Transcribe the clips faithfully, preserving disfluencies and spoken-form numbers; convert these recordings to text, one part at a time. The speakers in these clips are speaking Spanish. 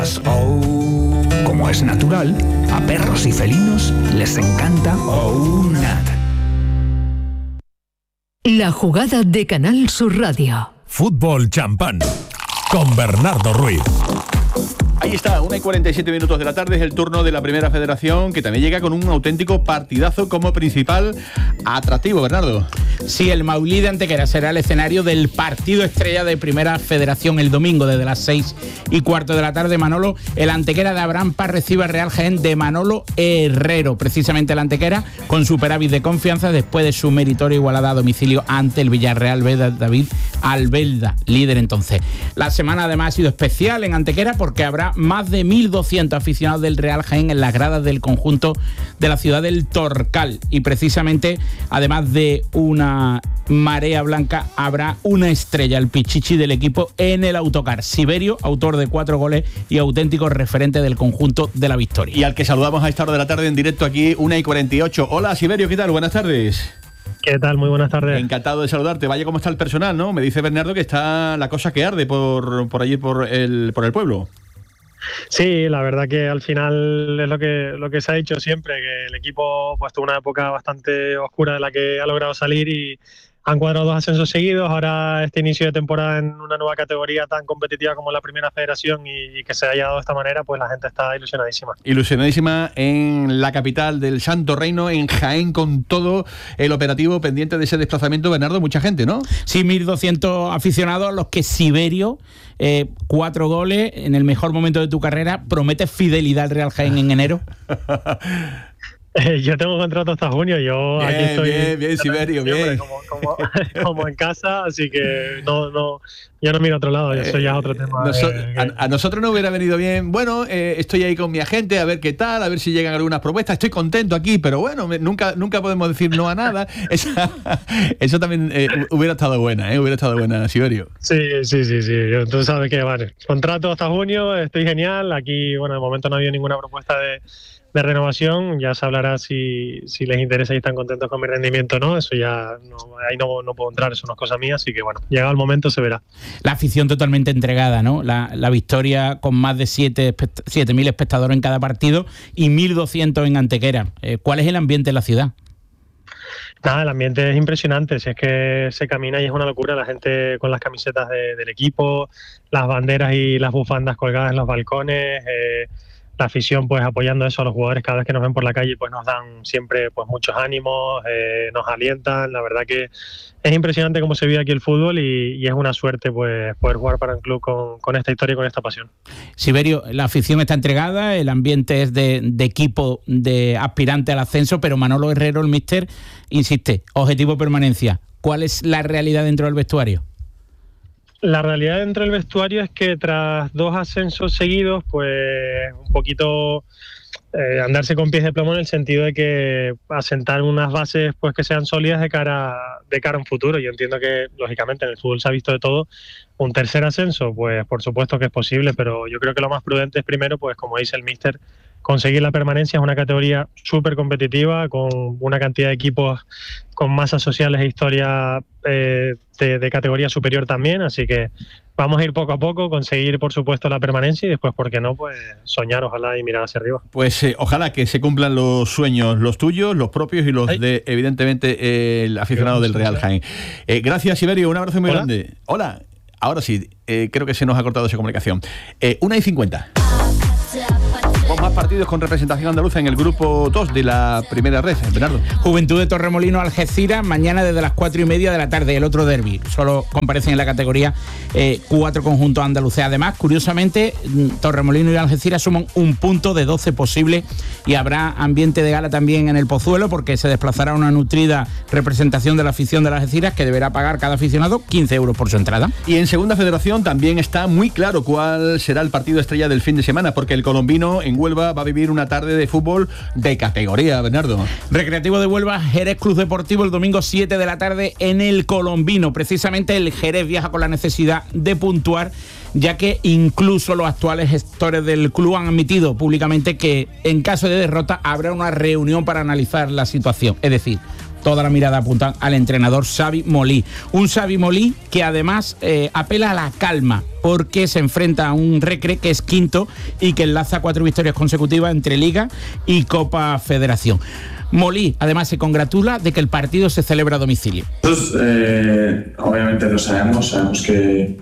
Oh, como es natural, a perros y felinos les encanta Oh Nat. La jugada de Canal Sur Radio. Fútbol champán con Bernardo Ruiz. Ahí está, una y cuarenta y siete minutos de la tarde, es el turno de la Primera Federación, que también llega con un auténtico partidazo como principal atractivo, Bernardo. Sí, el Maulí de Antequera será el escenario del partido estrella de Primera Federación el domingo desde las seis y cuarto de la tarde. Manolo, el Antequera de Abraham Paz recibe al Real Jaén de Manolo Herrero. Precisamente el Antequera con superávit de confianza después de su meritoria igualada a domicilio ante el Villarreal B de David Albelda, líder entonces. La semana además ha sido especial en Antequera porque habrá más de mil doscientos aficionados del Real Jaén en las gradas del conjunto de la ciudad del Torcal. Y precisamente, además de una marea blanca, habrá una estrella, el pichichi del equipo en el autocar. Siberio, autor de cuatro goles y auténtico referente del conjunto de la victoria. Y al que saludamos a esta hora de la tarde en directo aquí, una y cuarenta y ocho. Hola, Siberio, ¿qué tal? Buenas tardes. ¿Qué tal? Muy buenas tardes. Encantado de saludarte. Vaya, ¿cómo está el personal, no? Me dice Bernardo que está la cosa que arde por, por allí, por el, por el pueblo. Sí, la verdad que al final es lo que lo que se ha dicho siempre, que el equipo pues tuvo una época bastante oscura de la que ha logrado salir y han cuadrado dos ascensos seguidos. Ahora este inicio de temporada en una nueva categoría tan competitiva como la Primera Federación y, y que se haya dado de esta manera, pues la gente está ilusionadísima. Ilusionadísima en la capital del Santo Reino, en Jaén, con todo el operativo pendiente de ese desplazamiento. Bernardo, mucha gente, ¿no? Sí, mil doscientos aficionados a los que Siberio, eh, cuatro goles en el mejor momento de tu carrera. ¿Prometes fidelidad al Real Jaén en enero? Eh, yo tengo contrato hasta junio, yo bien, aquí estoy. Bien, bien, Siberio, bien. Como, como, como en casa, así que no, no, yo no miro a otro lado, eso ya es otro tema. Noso- eh, a, a nosotros no hubiera venido bien. Bueno, eh, estoy ahí con mi agente, a ver qué tal, a ver si llegan algunas propuestas. Estoy contento aquí, pero bueno, me, nunca, nunca podemos decir no a nada. Esa, eso también eh, hubiera estado buena, ¿eh? Hubiera estado buena, Siberio. Sí, sí, sí, sí. Tú sabes que vale. Contrato hasta junio, estoy genial. Aquí, bueno, de momento no ha habido ninguna propuesta de. de renovación, ya se hablará si, si les interesa y están contentos con mi rendimiento o no, eso ya no, ahí no, no puedo entrar, eso no es cosa mía, así que bueno, llegado el momento se verá. La afición totalmente entregada, ¿no? La, la victoria con más de siete mil espectadores en cada partido y mil doscientos en Antequera. Eh, ¿Cuál es el ambiente en la ciudad? Nada, el ambiente es impresionante, si es que se camina y es una locura, la gente con las camisetas de, del equipo, las banderas y las bufandas colgadas en los balcones, eh, la afición pues apoyando eso a los jugadores cada vez que nos ven por la calle, pues nos dan siempre pues muchos ánimos, eh, nos alientan. La verdad que es impresionante cómo se vive aquí el fútbol y, y es una suerte pues poder jugar para un club con, con esta historia y con esta pasión. Siberio, la afición está entregada, el ambiente es de, de equipo de aspirante al ascenso, pero Manolo Herrero, el míster, insiste, objetivo permanencia. ¿Cuál es la realidad dentro del vestuario? La realidad dentro del vestuario es que tras dos ascensos seguidos, pues un poquito eh, andarse con pies de plomo en el sentido de que asentar unas bases pues que sean sólidas de cara de cara a un futuro. Yo entiendo que, lógicamente, en el fútbol se ha visto de todo. Un tercer ascenso, pues por supuesto que es posible, pero yo creo que lo más prudente es primero, pues como dice el míster, conseguir la permanencia. Es una categoría súper competitiva, con una cantidad de equipos con masas sociales e historia eh, de, de categoría superior también, así que vamos a ir poco a poco, conseguir por supuesto la permanencia y después, ¿por qué no? Pues soñar, ojalá, y mirar hacia arriba. Pues eh, ojalá que se cumplan los sueños, los tuyos, los propios y los Ay. de, evidentemente, eh, el aficionado del Real Jaén. Eh, gracias, Siberio, un abrazo muy ¿Hola? grande. Hola, ahora sí, eh, creo que se nos ha cortado esa comunicación. Eh, una y cincuenta. Con más partidos con representación andaluza en el grupo dos de la primera red, Bernardo. Juventud de Torremolinos, Algeciras, mañana desde las cuatro y media de la tarde, el otro derbi. Solo comparecen en la categoría eh, cuatro conjuntos andaluces. Además, curiosamente, Torremolinos y Algeciras suman un punto de doce posibles y habrá ambiente de gala también en el Pozuelo porque se desplazará una nutrida representación de la afición de las Algeciras que deberá pagar cada aficionado quince euros por su entrada. Y en Segunda Federación también está muy claro cuál será el partido estrella del fin de semana, porque el colombino en Huelva va a vivir una tarde de fútbol de categoría, Bernardo. Recreativo de Huelva, Jerez Club Deportivo el domingo siete de la tarde en el colombino. Precisamente el Jerez viaja con la necesidad de puntuar, ya que incluso los actuales gestores del club han admitido públicamente que en caso de derrota habrá una reunión para analizar la situación. Es decir, toda la mirada apunta al entrenador Xavi Molí. Un Xavi Molí que además eh, apela a la calma, porque se enfrenta a un Recre que es quinto y que enlaza cuatro victorias consecutivas entre Liga y Copa Federación. Molí además se congratula de que el partido se celebra a domicilio. Nosotros eh, obviamente lo sabemos, sabemos que,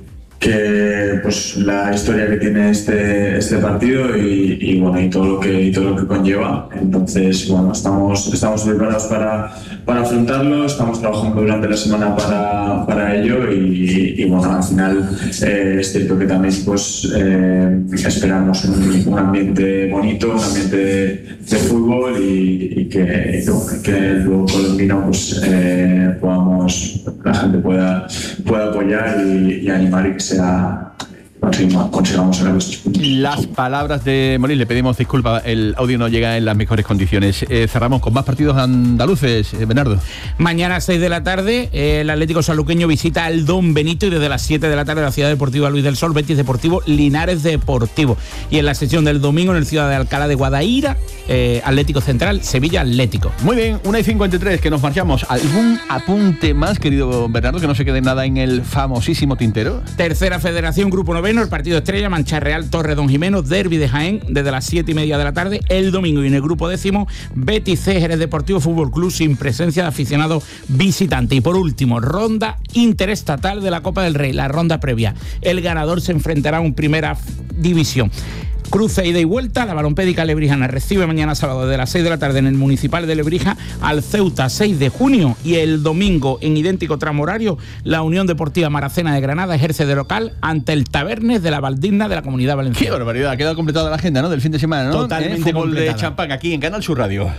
que pues la historia que tiene este, este partido y, y bueno y todo lo que y todo lo que conlleva. Entonces bueno, estamos, estamos preparados para, para afrontarlo, estamos trabajando durante la semana para, para ello y, y bueno, al final eh, es cierto que también pues eh, esperamos un, un ambiente bonito, un ambiente de, de fútbol y, y que, y que luego colombino pues eh, podamos, la gente pueda, pueda apoyar y, y animar y que sea consigamos, consigamos ganar estos puntos. Las palabras de Molí, le pedimos disculpas, el audio no llega en las mejores condiciones. Eh, cerramos con más partidos andaluces, eh, Bernardo. Mañana a seis de la tarde, eh, el Atlético Sanluqueño visita al Don Benito y desde las siete de la tarde la Ciudad Deportiva Luis del Sol, Betis Deportivo, Linares Deportivo. Y en la sesión del domingo en el Ciudad de Alcalá de Guadaira, eh, Atlético Central, Sevilla Atlético. Muy bien, una y cincuenta y tres, que nos marchamos. ¿Algún apunte más, querido Bernardo, que no se quede nada en el famosísimo tintero? Tercera Federación, Grupo noveno, el partido estrella, Mancha Real, Torre Don Jimeno, Derbi de Jaén, desde las siete y media de la tarde, el domingo. Y en el grupo décimo, Betis C, Jerez Deportivo Fútbol Club, sin presencia de aficionados visitantes. Y por último, ronda interestatal de la Copa del Rey, la ronda previa. El ganador se enfrentará a un Primera División. Cruce ida y vuelta, la Balompédica Lebrijana recibe mañana sábado desde las seis de la tarde en el Municipal de Lebrija al Ceuta seis de junio y el domingo en idéntico tramo horario la Unión Deportiva Maracena de Granada ejerce de local ante el Tabernes de la Valdigna de la Comunidad Valenciana. Qué barbaridad, ha quedado completada la agenda, ¿no? Del fin de semana, ¿no? Totalmente ¿Eh? Fútbol completada. de champán aquí en Canal Sur Radio.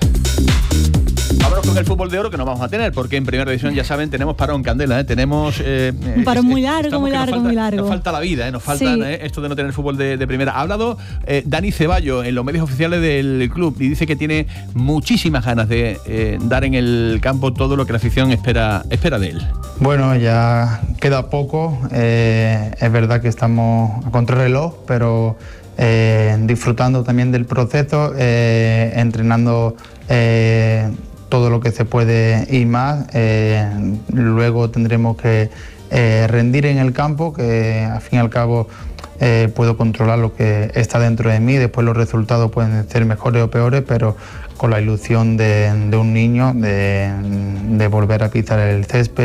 Vámonos con el fútbol de oro que no vamos a tener, porque en primera división, ya saben, tenemos parón, Candela, ¿eh? Tenemos... Eh, un parón eh, muy largo, estamos muy que nos largo, falta, muy largo. Nos falta la vida, ¿eh? Nos falta Sí. ¿eh? esto de no tener fútbol de, de primera. Ha hablado eh, Dani Ceballo en los medios oficiales del club y dice que tiene muchísimas ganas de eh, dar en el campo todo lo que la afición espera, espera de él. Bueno, ya queda poco. Eh, es verdad que estamos a contrarreloj, pero eh, disfrutando también del proceso, eh, entrenando eh, todo lo que se puede y más. Eh, luego tendremos que eh, rendir en el campo, que al fin y al cabo eh, puedo controlar lo que está dentro de mí. Después los resultados pueden ser mejores o peores, pero con la ilusión de, de un niño de, de volver a pisar el césped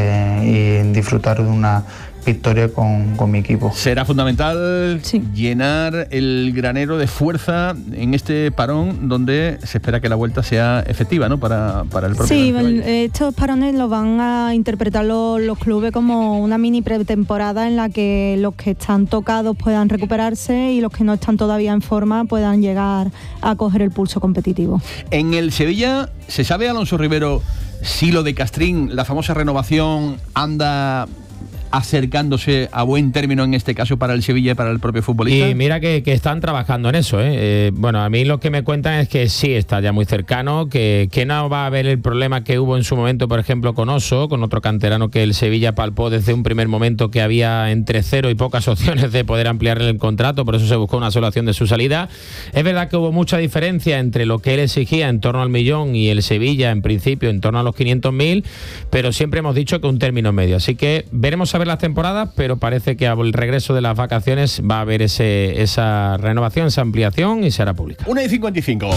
eh, y disfrutar de una victoria con, con mi equipo. Será fundamental Sí. llenar el granero de fuerza en este parón donde se espera que la vuelta sea efectiva, ¿no? Para, para el propio Sí, Dani Ceballos. el- estos parones los van a interpretar los, los clubes como una mini pretemporada en la que los que están tocados puedan recuperarse y los que no están todavía en forma puedan llegar a coger el pulso competitivo. En el Sevilla, ¿se sabe, Alonso Rivero, si lo de Castrín, la famosa renovación, anda acercándose a buen término en este caso para el Sevilla y para el propio futbolista? Y mira que, que están trabajando en eso, ¿eh? Eh, bueno, a mí lo que me cuentan es que sí está ya muy cercano, que, que no va a haber el problema que hubo en su momento, por ejemplo, con Oso, con otro canterano que el Sevilla palpó desde un primer momento que había entre cero y pocas opciones de poder ampliarle el contrato, por eso se buscó una sola opción de su salida. Es verdad que hubo mucha diferencia entre lo que él exigía en torno al millón y el Sevilla en principio en torno a los quinientos mil, pero siempre hemos dicho que un término medio, así que veremos a ver las temporadas, pero parece que al regreso de las vacaciones va a haber ese, esa renovación, esa ampliación y será pública. una y cincuenta y cinco.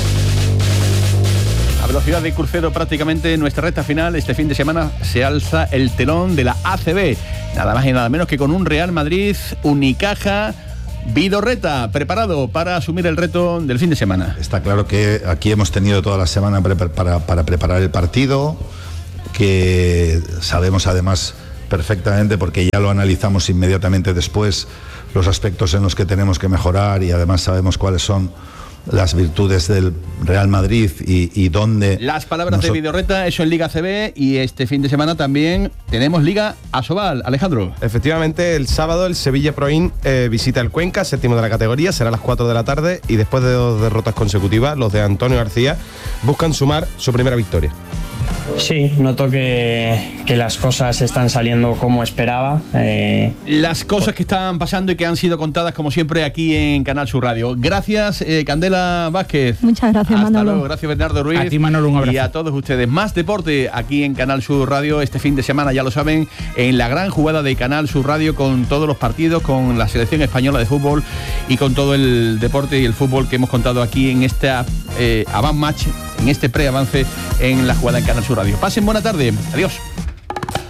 A velocidad de crucero prácticamente en nuestra recta final. Este fin de semana se alza el telón de la A C B. Nada más y nada menos que con un Real Madrid, Unicaja, Vidorreta, preparado para asumir el reto del fin de semana. Está claro que aquí hemos tenido toda la semana pre- para, para preparar el partido, que sabemos además perfectamente, porque ya lo analizamos inmediatamente después, los aspectos en los que tenemos que mejorar, y además sabemos cuáles son las virtudes del Real Madrid y, y dónde... Las palabras noso- de Vidorreta, eso en Liga A C B, y este fin de semana también tenemos Liga Asobal. Alejandro. Efectivamente, el sábado el Sevilla Proin eh, visita el Cuenca, séptimo de la categoría, será a las cuatro de la tarde, y después de dos derrotas consecutivas, los de Antonio García buscan sumar su primera victoria. Sí, noto que, que las cosas están saliendo como esperaba. Eh, las cosas que están pasando y que han sido contadas como siempre aquí en Canal Sur Radio. Gracias, eh, Candela Vázquez. Muchas gracias, Hasta Manolo. luego. Gracias, Bernardo Ruiz. A ti, Manolo, un abrazo. Y a todos ustedes. Más deporte aquí en Canal Sur Radio este fin de semana, ya lo saben, en la gran jugada de Canal Sur Radio, con todos los partidos, con la selección española de fútbol y con todo el deporte y el fútbol que hemos contado aquí en esta eh, Avant Match, en este pre-avance en la jugada en Canal Sur Radio. Pasen buena tarde. Adiós.